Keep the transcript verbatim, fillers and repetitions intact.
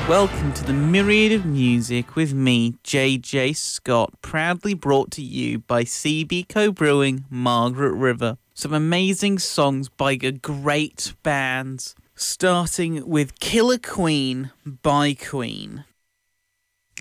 Welcome to the Myriad of Music with me, J J Scott, proudly brought to you by C B Co-Brewing, Margaret River. Some amazing songs by a great bands, starting with Killer Queen by Queen.